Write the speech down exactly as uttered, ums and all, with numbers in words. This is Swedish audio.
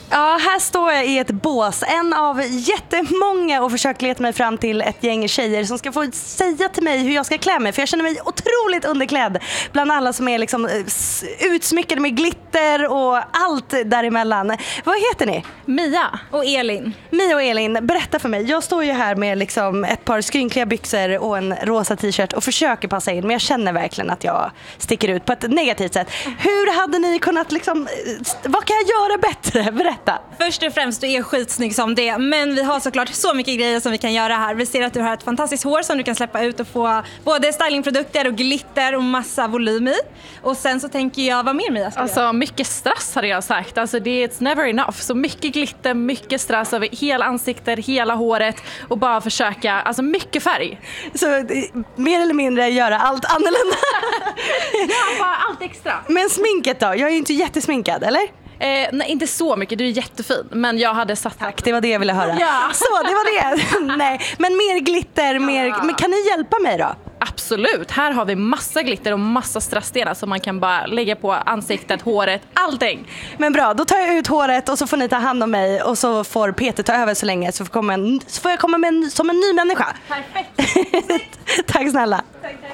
Ja, här står jag i ett bås. En av jättemånga och försöker leta mig fram till ett gäng tjejer som ska få säga till mig hur jag ska klä mig. För jag känner mig otroligt underklädd bland alla som är liksom utsmyckade med glitter och allt däremellan. Vad heter ni? Mia och Elin. Mia och Elin, berätta för mig. Jag står ju här med liksom ett par skrynkliga byxor och en rosa t-shirt och försöker passa in. Men jag känner verkligen att jag sticker ut på ett negativt sätt. Hur hade ni kunnat liksom... Vad kan jag göra bättre? Berätta. Först och främst, du är skitsnygg som det. Men vi har såklart så mycket grejer som vi kan göra här. Vi ser att du har ett fantastiskt hår som du kan släppa ut och få både stylingprodukter och glitter och massa volym i. Och sen så tänker jag, vad mer Mia ska Alltså göra? mycket strass hade jag sagt. Alltså det är it's never enough. Så mycket glitter, mycket strass över hela ansiktet, hela håret och bara försöka, alltså mycket färg. Så mer eller mindre göra allt annorlunda. Ja, bara allt extra. Men sminket då? Jag är ju inte jättesminkad, eller? Eh, nej, inte så mycket, du är jättefin. Men jag hade satt... Tack, det var det jag ville höra. Ja. Så, det var det. Nej, men mer glitter, mer... Men kan ni hjälpa mig då? Absolut, här har vi massa glitter och massa strassstenar som man kan bara lägga på ansiktet, håret, allting. Men bra, då tar jag ut håret och så får ni ta hand om mig och så får Peter ta över så länge så får, komma en, så får jag komma med en, som en ny människa. Perfekt. Tack snälla. Tack.